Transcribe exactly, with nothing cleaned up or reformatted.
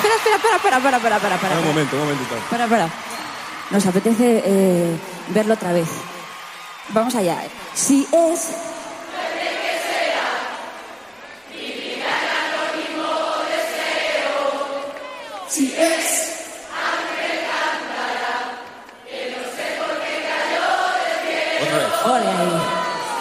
espera, espera, espera, espera, espera, espera, espera, espera. Un momento, un momentito. Espera, espera. Nos apetece eh, verlo otra vez. Vamos allá. Si es... Si es...